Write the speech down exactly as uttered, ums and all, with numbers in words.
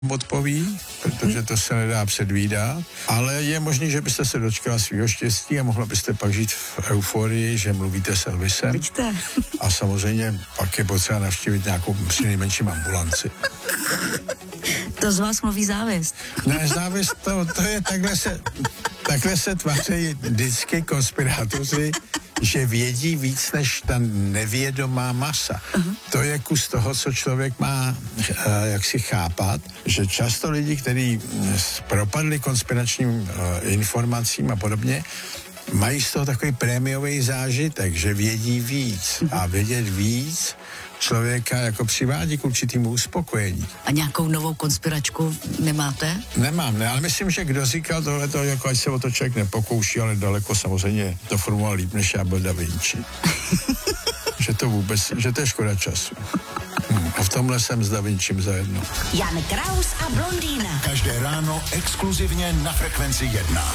odpoví, protože to se nedá předvídat, ale je možné, že byste se dočkala svého štěstí a mohla byste pak žít v euforii, že mluvíte s Elvisem. Vidíte. A samozřejmě pak je potřeba navštívit nějakou přinejmenším ambulanci. To z vás mluví závist. Ne, závist, to, to je takhle se, takhle se tváří vždycky konspirátoři, že vědí víc než ta nevědomá masa. Uh-huh. To je kus toho, co člověk má uh, jak si chápat, že často lidi, kteří propadli konspiračním uh, informacím a podobně, mají z toho takový prémiový zážitek, že vědí víc. A vědět víc člověka jako přivádí k určitému uspokojení. A nějakou novou konspiračku nemáte? Nemám, ne, ale myslím, že kdo říkal tohleto, jako ať se o to člověk nepokouší, ale daleko samozřejmě to formuloval líp, než já byl Da Vinci. že to vůbec, že to je škoda času. Hmm. A v tomhle jsem s Da Vincim zajedno. Jan Kraus a blondýna. Každé ráno exkluzivně na Frekvenci jedna.